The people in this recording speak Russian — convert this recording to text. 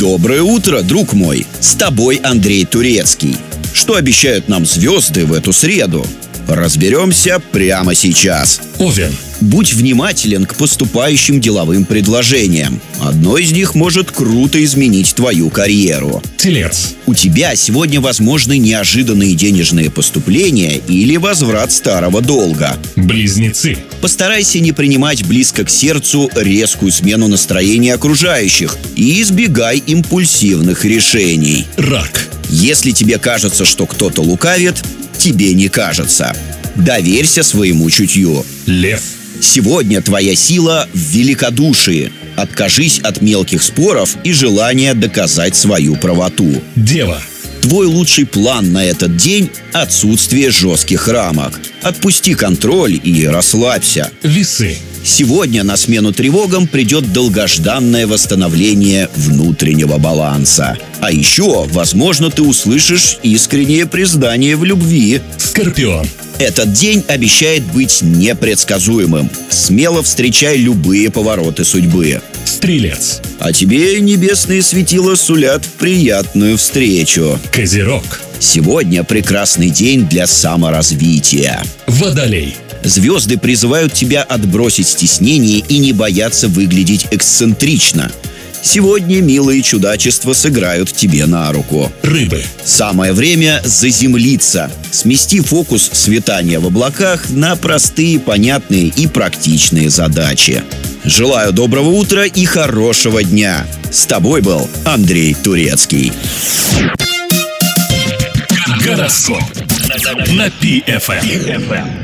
Доброе утро, друг мой! С тобой Андрей Турецкий. Что обещают нам звезды в эту среду? Разберемся прямо сейчас. Овен. Будь внимателен к поступающим деловым предложениям. Одно из них может круто изменить твою карьеру. Телец. У тебя сегодня возможны неожиданные денежные поступления или возврат старого долга. Близнецы. Постарайся не принимать близко к сердцу резкую смену настроения окружающих и избегай импульсивных решений. Рак. Если тебе кажется, что кто-то лукавит, тебе не кажется. Доверься своему чутью. Лев. Сегодня твоя сила в великодушии. Откажись от мелких споров и желания доказать свою правоту. Дева. Твой лучший план на этот день – отсутствие жестких рамок. Отпусти контроль и расслабься. Весы. Сегодня на смену тревогам придет долгожданное восстановление внутреннего баланса. А еще, возможно, ты услышишь искреннее признание в любви. Скорпион. Этот день обещает быть непредсказуемым. Смело встречай любые повороты судьбы. Стрелец. А тебе небесные светила сулят приятную встречу. Козерог. Сегодня прекрасный день для саморазвития. Водолей. Звезды призывают тебя отбросить стеснение и не бояться выглядеть эксцентрично. Сегодня милые чудачества сыграют тебе на руку. Рыбы. Самое время заземлиться. Смести фокус с витания в облаках на простые, понятные и практичные задачи. Желаю доброго утра и хорошего дня. С тобой был Андрей Турецкий. Гороскоп на PFM.